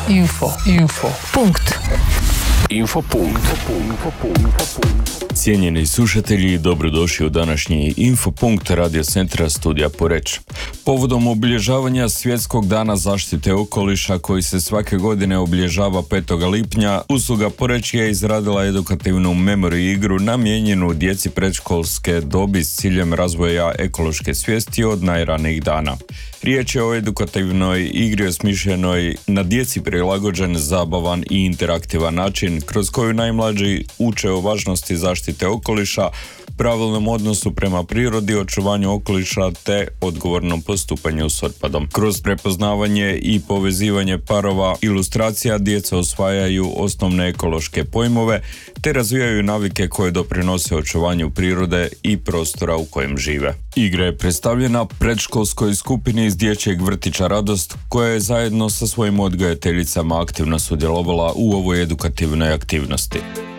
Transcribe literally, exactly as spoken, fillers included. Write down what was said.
Info. Info. Punkt. Info punkt. Cijenjeni slušatelji, dobrodošli u današnji Infopunkt Radio centra Studija Poreč. Povodom obilježavanja Svjetskog dana zaštite okoliša koji se svake godine obilježava petog lipnja, usluga Poreč je izradila edukativnu memoriju igru namijenjenu djeci predškolske dobi s ciljem razvoja ekološke svijesti od najranijih dana. Riječ je o edukativnoj igri osmišljenoj na djeci prilagođen, zabavan i interaktivan način kroz koju najmlađi uče o važnosti zaštite okoliša, pravilnom odnosu prema prirodi, očuvanju okoliša te odgovornom postupanju s otpadom. Kroz prepoznavanje i povezivanje parova ilustracija djeca osvajaju osnovne ekološke pojmove te razvijaju navike koje doprinose očuvanju prirode i prostora u kojem žive. Igra je predstavljena predškolskoj skupini iz dječjeg vrtića Radost, koja je zajedno sa svojim odgajateljicama aktivno sudjelovala u ovoj edukativnoj aktivnosti.